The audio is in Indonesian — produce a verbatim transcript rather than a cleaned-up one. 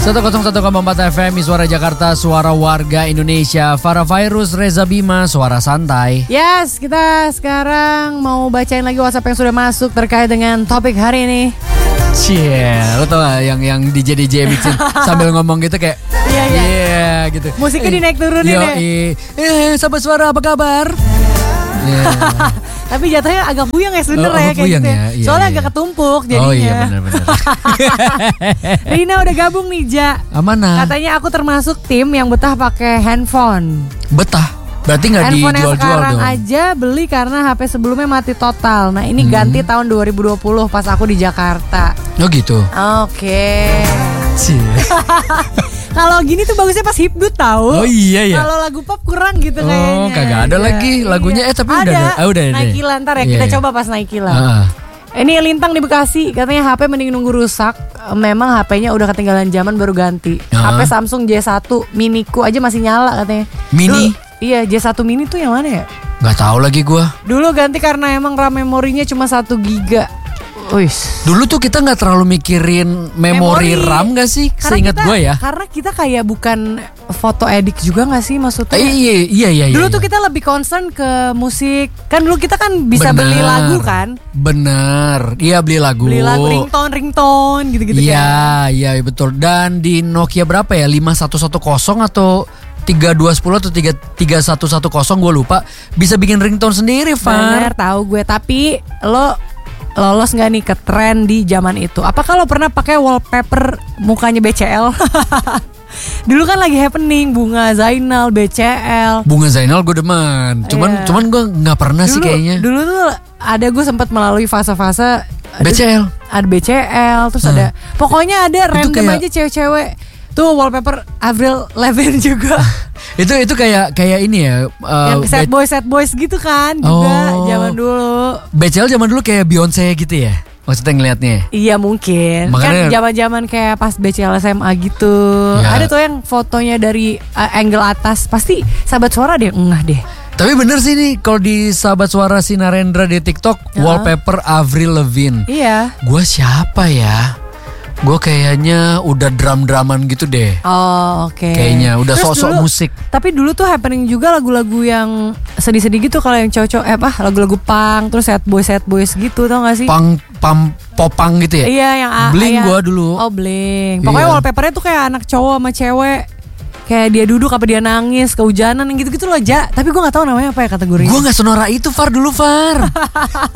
seratus satu koma empat F M, Suara Jakarta, suara warga Indonesia. Farah Virus, Reza Bima, suara santai. Yes, kita sekarang mau bacain lagi WhatsApp yang sudah masuk terkait dengan topik hari ini. Cie, lo tau gak yang yang D J D J mixin sambil ngomong gitu kayak Iya, iya. yeah, gitu. Musiknya Eh, dinaik turunin yo, ya. Eh, eh, sahabat suara apa kabar? Yeah. Tapi jatuhnya agak buyang ya sebenernya Oh, ya, agak kayak buyang gitu. ya, iya, Soalnya iya. agak ketumpuk jadinya. Oh iya benar-benar. Rina udah gabung nih, Ja. Amanah. Katanya aku termasuk tim yang betah pakai handphone. Betah. Berarti nggak Handphone yang dijual-jual sekarang dong. aja beli karena H P sebelumnya mati total. Nah ini Hmm. ganti tahun dua ribu dua puluh pas aku di Jakarta. Oh gitu. Oke. Cie. Kalau gini tuh bagusnya pas hipdut tahu. Oh iya ya. Kalau lagu pop kurang gitu Oh, kayaknya. kagak ada Iya. lagi lagunya. Eh, tapi udah ada. ada. Ah, udah ada. Naikila ntar ya Iya, kita iya. coba pas Naikila. Ah. Ini Lintang di Bekasi katanya H P mending nunggu rusak. Memang H P-nya udah ketinggalan zaman baru ganti. Ah. H P Samsung J satu miniku aja masih nyala katanya. Mini? Dulu- iya J satu mini tuh yang mana ya? Nggak tahu lagi gua. Dulu ganti karena emang RAM memorinya cuma satu giga. Wis. Dulu tuh kita nggak terlalu mikirin memori, Memori. RAM gak sih? Karena Seingat kita- gue ya. Karena kita kayak bukan foto edit juga gak sih maksudnya? Eh, iya iya iya. Dulu iya, tuh iya. kita lebih concern ke musik. Kan dulu kita kan bisa Bener. beli lagu kan? Bener. Iya beli lagu. Beli lagu ringtone, ringtone gitu-gitu kan. Iya iya betul. Dan di Nokia berapa ya? lima satu satu nol atau tiga dua satu nol atau tiga tiga satu satu nol gue lupa. Bisa bikin ringtone sendiri, Bener, Far. tahu gue. Tapi lo lolos nggak nih ke tren di zaman itu? Apakah lo pernah pakai wallpaper mukanya B C L? Dulu kan lagi happening Bunga Zainal, B C L. Bunga Zainal gue demen. Cuman Iya. cuman gue nggak pernah sih Dulu, kayaknya. dulu tuh ada gue sempat melalui fase-fase B C L. ada B C L, terus Hmm. ada pokoknya ada random kayak- aja cewek-cewek. Tuh wallpaper Avril Lavigne juga. Itu itu kayak kayak ini ya. uh, yang sad B- boys sad boys gitu kan juga Oh. zaman dulu. B C L zaman dulu kayak Beyonce gitu ya. Maksudnya ngelihatnya. Iya mungkin. Makanya- Kan zaman-zaman kayak pas B C L S M A gitu. Ya. Ada tuh yang fotonya dari uh, angle atas. Pasti sahabat suara deh ngeh deh. Tapi bener sih nih kalau di Sahabat Suara si Narendra di TikTok Ya. wallpaper Avril Lavigne. Iya. Gua siapa ya? Gue kayaknya udah drum-druman gitu deh. Oh oke. Kayaknya udah Terus sok-sok dulu- musik. Tapi dulu tuh happening juga lagu-lagu yang sedih-sedih gitu kalau yang cowok-cowok eh apa lagu-lagu punk terus sad boys sad boys gitu tau gak sih? Pang pam popang gitu ya. Iya yang A- Blink yang- gua dulu. Oh Blink. Pokoknya Iya. wallpapernya tuh kayak anak cowok sama cewek. Kayak dia duduk apa dia nangis kehujanan yang gitu-gitu loh Ja. Tapi gue gak tahu namanya apa ya kategorinya. Gue nggak sonora itu Far dulu Far.